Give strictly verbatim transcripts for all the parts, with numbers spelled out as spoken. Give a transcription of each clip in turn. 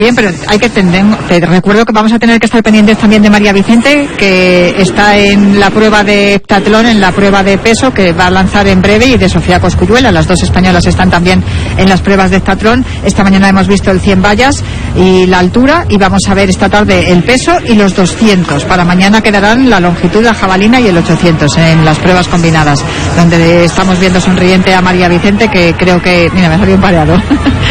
Bien, pero hay que tener, te recuerdo que vamos a tener que estar pendientes también de María Vicente, que está en la prueba de heptatlón, en la prueba de peso, que va a lanzar en breve, y de Sofía Cosculluela. Las dos españolas están también en las pruebas de heptatlón. Esta mañana hemos visto el cien vallas y la altura, y vamos a ver esta tarde el peso y los doscientos. Para mañana quedarán la longitud, la jabalina y el ochocientos en las pruebas combinadas, donde estamos viendo sonriente a María Vicente, que creo que, mira, me ha salido un pareado.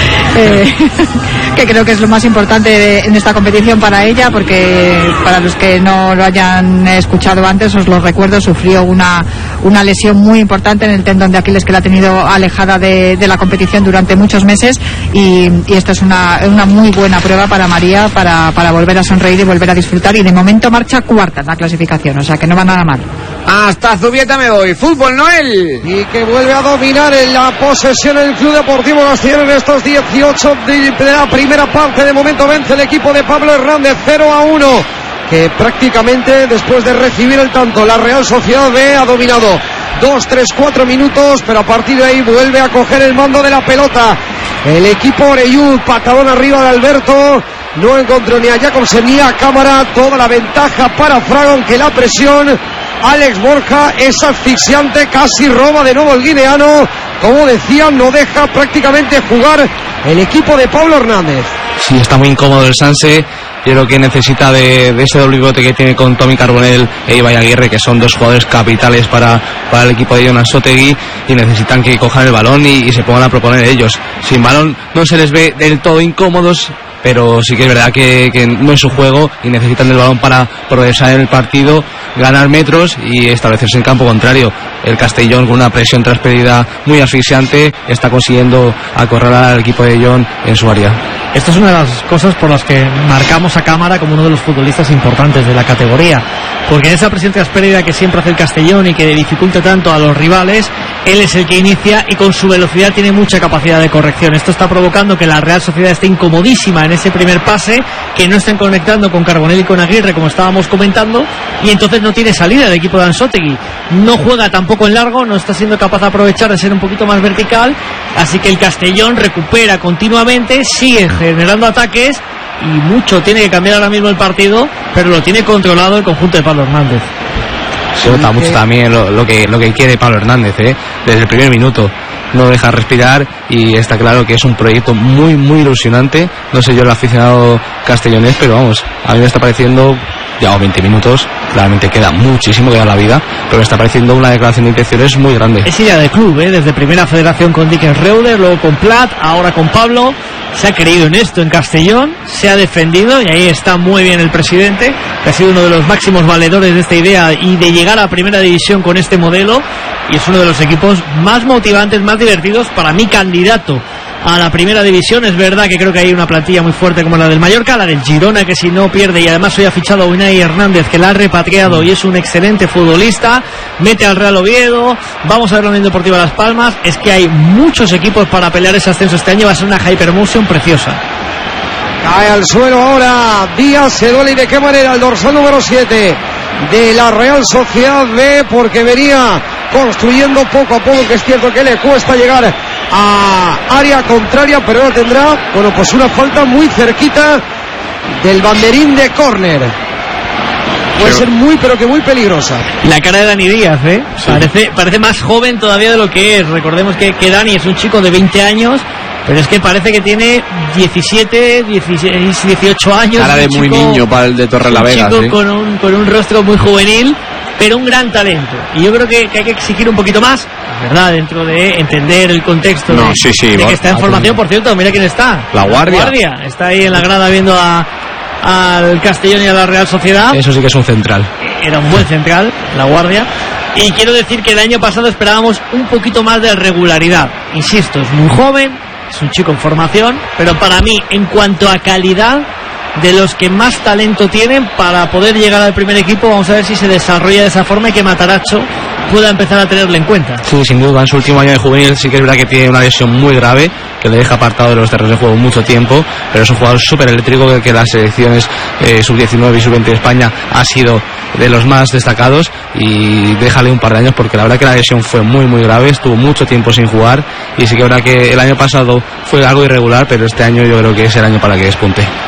eh, que creo que es lo más importante de, en esta competición para ella, porque para los que no lo hayan escuchado antes, os lo recuerdo, sufrió una, una lesión muy importante en el tendón de Aquiles, que la ha tenido alejada de, de la competición durante muchos meses, y, y esta es una, una muy buena prueba para María, para, para volver a sonreír y volver a disfrutar, y de momento marcha cuarta en la clasificación, o sea que no va nada mal. Hasta Zubieta me voy. Fútbol, Noel. Y que vuelve a dominar en la posesión el Club Deportivo Castellón en estos dieciocho de, de la primera parte. De momento vence el equipo de Pablo Hernández cero a uno, que prácticamente después de recibir el tanto la Real Sociedad B ha dominado dos, tres, cuatro minutos, pero a partir de ahí vuelve a coger el mando de la pelota el equipo Oreyud. Patadón arriba de Alberto, no encontró ni a Jacobsen ni a Cámara. Toda la ventaja para Fraga, aunque la presión Alex Borja es asfixiante, casi roba de nuevo el guineano. Como decía, no deja prácticamente jugar el equipo de Pablo Hernández. Sí, está muy incómodo el Sanse. Yo creo que necesita de, de ese doble pivote que tiene con Tommy Carbonell e Ibai Aguirre, que son dos jugadores capitales para, para el equipo de Jon Ansotegui, y necesitan que cojan el balón y, y se pongan a proponer ellos. Sin balón no se les ve del todo incómodos, pero sí que es verdad que, que no es su juego, y necesitan el balón para progresar en el partido, ganar metros y establecerse en campo contrario. El Castellón, con una presión traspedida muy asfixiante, está consiguiendo acorralar al equipo de Jon en su área. Esta es una de las cosas por las que marcamos a Cámara como uno de los futbolistas importantes de la categoría, porque en esa presión traspedida que siempre hace el Castellón y que dificulta tanto a los rivales, él es el que inicia, y con su velocidad tiene mucha capacidad de corrección. Esto está provocando que la Real Sociedad esté incomodísima en ese primer pase, que no estén conectando con Carbonell y con Aguirre, como estábamos comentando, y entonces no tiene salida el equipo de Ansotegui. No juega tampoco en largo, no está siendo capaz de aprovechar de ser un poquito más vertical, así que el Castellón recupera continuamente, sigue generando ataques, y mucho tiene que cambiar ahora mismo el partido, pero lo tiene controlado el conjunto de Pablo Hernández. Se nota mucho también lo, lo que lo que quiere Pablo Hernández, ¿eh? Desde el primer minuto no deja respirar, y está claro que es un proyecto muy muy ilusionante. No sé yo el aficionado castellonés, pero vamos, a mí me está pareciendo, llevamos veinte minutos, claramente queda muchísimo, queda la vida, pero me está pareciendo una declaración de intenciones muy grande. Es idea de club, ¿eh? Desde primera federación con Dickens Reuler, luego con Plat, ahora con Pablo. Se ha creído en esto en Castellón, se ha defendido, y ahí está muy bien el presidente, que ha sido uno de los máximos valedores de esta idea y de llegar a primera división con este modelo, y es uno de los equipos más motivantes, más divertidos, para mí candidato a la primera división. Es verdad que creo que hay una plantilla muy fuerte como la del Mallorca, la del Girona, que si no pierde, y además hoy ha fichado a Unai Hernández, que la ha repatriado y es un excelente futbolista, mete al Real Oviedo, vamos a ver la Unión Deportiva Las Palmas. Es que hay muchos equipos para pelear ese ascenso este año, va a ser una hypermotion preciosa. Cae al suelo ahora Díaz, se duele, y de qué manera, el dorsal número siete de la Real Sociedad B, porque venía construyendo poco a poco, que es cierto que le cuesta llegar a área contraria, pero ahora tendrá, bueno, pues una falta muy cerquita del banderín de córner. Puede pero, ser muy, pero que muy peligrosa. La cara de Dani Díaz, ¿eh? Sí. Parece, parece más joven todavía de lo que es. Recordemos que, que Dani es un chico de veinte años, pero es que parece que tiene diecisiete, dieciséis, dieciocho años. Cara de muy chico, niño para el de Torrelavega. Un chico ¿sí? con, un, con un rostro muy juvenil, pero un gran talento. Y yo creo que, que hay que exigir un poquito más, ¿verdad? Dentro de entender el contexto no, de, sí, sí, de que está en formación. Por cierto, mira quién está. La Guardia. La Guardia. Está ahí en la grada viendo a, al Castellón y a la Real Sociedad. Eso sí que es un central. Era un buen central, La Guardia. Y quiero decir que el año pasado esperábamos un poquito más de regularidad. Insisto, es muy joven, es un chico en formación, pero para mí, en cuanto a calidad, de los que más talento tienen para poder llegar al primer equipo, vamos a ver si se desarrolla de esa forma y que Mataracho pueda empezar a tenerle en cuenta. Sí, sin duda, en su último año de juvenil sí que es verdad que tiene una lesión muy grave, que le deja apartado de los terrenos de juego mucho tiempo, pero es un jugador súper eléctrico, que, que las selecciones eh, sub diecinueve y sub veinte de España ha sido de los más destacados, y déjale un par de años, porque la verdad que la lesión fue muy muy grave, estuvo mucho tiempo sin jugar, y sí que es verdad que el año pasado fue algo irregular, pero este año yo creo que es el año para que despunte.